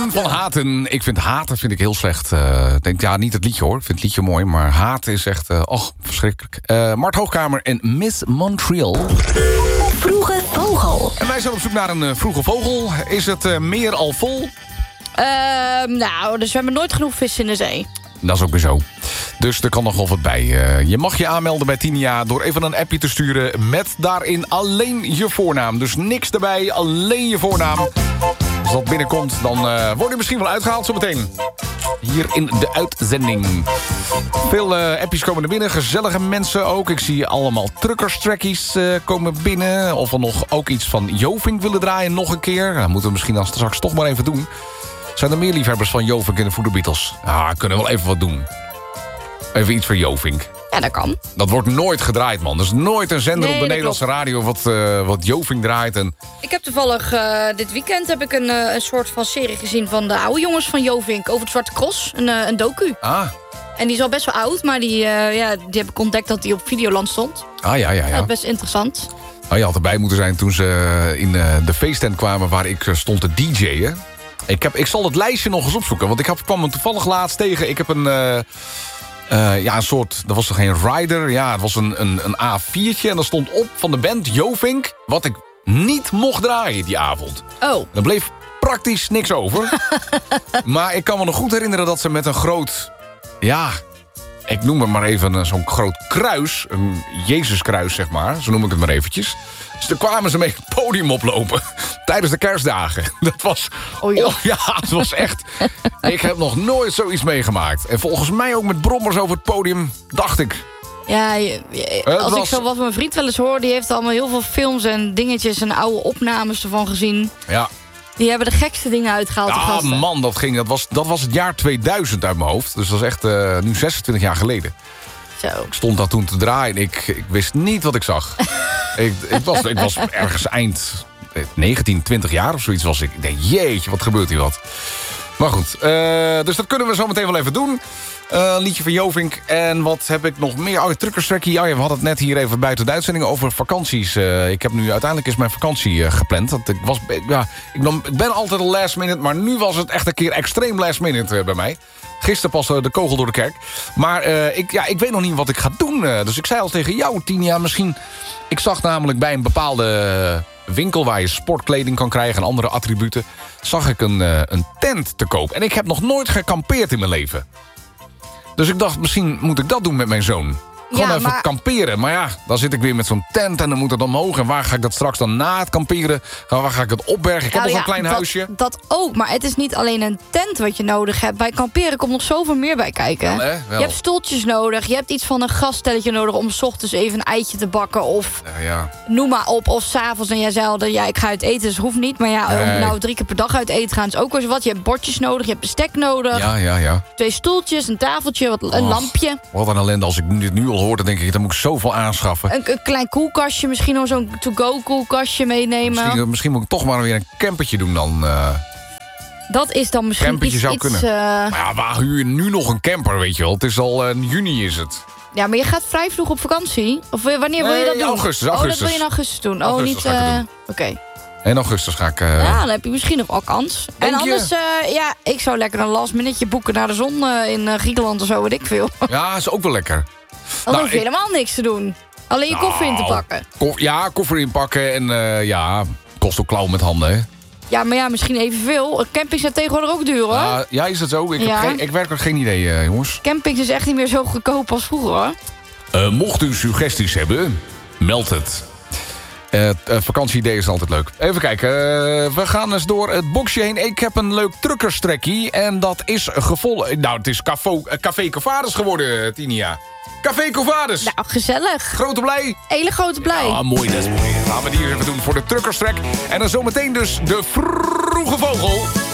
Jan van Haten. Ik vind Haten heel slecht. Ik denk, ja, niet het liedje hoor. Ik vind het liedje mooi, maar Haten is echt... verschrikkelijk. Mart Hoogkamer en Miss Montreal. Vroege Vogel. En wij zijn op zoek naar een vroege vogel. Is het meer al vol? Nou, dus we hebben nooit genoeg vis in de zee. Dat is ook weer zo. Dus er kan nog wel wat bij. Je mag je aanmelden bij Tinia door even een appje te sturen... met daarin alleen je voornaam. Dus niks erbij, alleen je voornaam. Als dat binnenkomt, dan word je misschien wel uitgehaald zometeen. Hier in de uitzending. Veel appjes komen er binnen, gezellige mensen ook. Ik zie allemaal truckerstrackies komen binnen. Of we nog ook iets van Jovink willen draaien nog een keer. Dat moeten we misschien dan straks toch maar even doen. Zijn er meer liefhebbers van Jovink in de Voeder Beatles? Ja, kunnen we wel even wat doen. Even iets voor Jovink. Ja, dat kan. Dat wordt nooit gedraaid, man. Er is nooit een zender op de Nederlandse radio wat Jovink draait. En... Ik heb toevallig dit weekend heb ik een soort van serie gezien... van de oude jongens van Jovink over het Zwarte Cross. Een docu. Ah. En die is al best wel oud, maar die heb ik ontdekt dat die op Videoland stond. Ah, ja. Dat is best interessant. Je had erbij moeten zijn toen ze in de feesttent kwamen... waar ik stond te DJ'en. Ik zal het lijstje nog eens opzoeken, want ik kwam hem toevallig laatst tegen. Ik heb een soort, dat was toch geen rider? Ja, het was een A4'tje en daar stond op van de band Jovink... wat ik niet mocht draaien die avond. Oh. Er bleef praktisch niks over. Maar ik kan me nog goed herinneren dat ze met een groot... Ja, ik noem het maar even zo'n groot kruis. Een Jezuskruis, zeg maar. Zo noem ik het maar eventjes. Dus daar kwamen ze mee het podium oplopen. Tijdens de kerstdagen. Dat was... het was echt... Ik heb nog nooit zoiets meegemaakt. En volgens mij ook met brommers over het podium, dacht ik. Ja, ik zo wat mijn vriend wel eens hoor... die heeft allemaal heel veel films en dingetjes... en oude opnames ervan gezien. Ja. Die hebben de gekste dingen uitgehaald. Ah, man, dat was het jaar 2000 uit mijn hoofd. Dus dat is echt nu 26 jaar geleden. Zo. Ik stond daar toen te draaien en ik wist niet wat ik zag. ik was ergens eind 19, 20 jaar of zoiets was ik. Ik denk, jeetje, wat gebeurt hier wat. Maar goed, dus dat kunnen we zo meteen wel even doen. Liedje van Jovink. En wat heb ik nog meer? Truckerstrackie. We hadden het net hier even buiten de uitzending over vakanties. Ik heb nu uiteindelijk eens mijn vakantie gepland. Ik ben altijd al last minute, maar nu was het echt een keer extreem last minute bij mij. Gisteren pas de kogel door de kerk. Maar ik weet nog niet wat ik ga doen. Dus ik zei al tegen jou, Tinia, misschien... Ik zag namelijk bij een bepaalde winkel waar je sportkleding kan krijgen... en andere attributen, zag ik een tent te koop. En ik heb nog nooit gekampeerd in mijn leven. Dus ik dacht, misschien moet ik dat doen met mijn zoon. Gewoon even kamperen. Maar ja, dan zit ik weer met zo'n tent en dan moet het omhoog. En waar ga ik dat straks dan na het kamperen? Waar ga ik het opbergen? Ik heb nog een klein huisje. Dat ook, maar het is niet alleen een tent wat je nodig hebt. Bij kamperen komt nog zoveel meer bij kijken. Wel. Je hebt stoeltjes nodig. Je hebt iets van een gasstelletje nodig om 's ochtends even een eitje te bakken. Of noem maar op. Of 's avonds. En jij zei al, ik ga uit eten, dus hoeft niet. Maar om nou 3 keer per dag uit eten gaan is ook wel eens wat. Je hebt bordjes nodig, je hebt bestek nodig. Ja. 2 stoeltjes, een tafeltje, een lampje. Wat een ellende. Als ik dit nu al hoor, dan denk ik, dan moet ik zoveel aanschaffen. Een klein koelkastje, misschien nog zo'n to-go koelkastje meenemen. Misschien moet ik toch maar weer een campertje doen dan. Dat is dan misschien iets... zou kunnen. Maar ja, waar huur je nu nog een camper, weet je wel? Het is al juni is het. Ja, maar je gaat vrij vroeg op vakantie. Of wanneer wil je dat doen? Augustus. Oh, dat wil je in augustus doen. Oké. In augustus ga ik... Ja, dan heb je misschien nog wel kans. En anders, ik zou lekker een last minute boeken naar de zon in Griekenland of zo, weet ik veel. Ja, is ook wel lekker. Dan hoef je helemaal niks te doen. Alleen je koffer in te pakken. Koffer inpakken en kost ook klauw met handen, hè? Ja, maar misschien evenveel. Campings zijn tegenwoordig ook duur, hoor. Ja, is dat zo? Ik werk er geen idee, jongens. Campings is echt niet meer zo goedkoop als vroeger, hoor. Mocht u suggesties hebben, meld het. Vakantieidee is altijd leuk. Even kijken, we gaan eens door het boxje heen. Ik heb een leuk truckerstrekkie en dat is gevolgd. Nou, het is Café Covades geworden, Tinia. Café Covades. Nou, gezellig. Grote blij. Hele grote blij. Ja, mooi, dat is mooi. Laten we die even doen voor de truckerstrek. En dan zometeen dus de vroege vogel.